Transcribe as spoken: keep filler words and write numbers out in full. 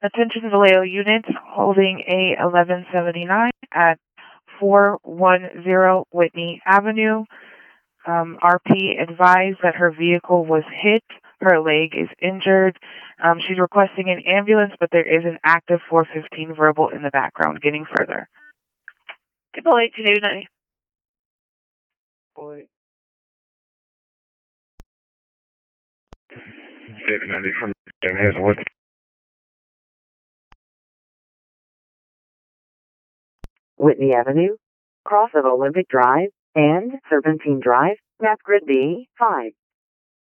Attention Vallejo units holding A eleven seventy-nine at four one zero Whitney Avenue. Um, R P advised that her vehicle was hit. Her leg is injured. Um, she's requesting an ambulance, but there is an active four fifteen verbal in the background. Getting further. Triple eight two ninety. Boy. seven ninety from Hazelwood. Whitney Avenue, cross of Olympic Drive and Serpentine Drive, map grid B five.